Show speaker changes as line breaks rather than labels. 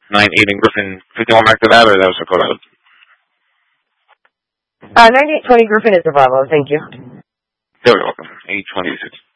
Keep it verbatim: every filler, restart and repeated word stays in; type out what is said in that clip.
nine eight in Griffin, fifty-one back to that, or that was a Colorado?
Uh, ninety-eight twenty Griffin is the Bravo, thank you.
You're welcome. eight twenty-six.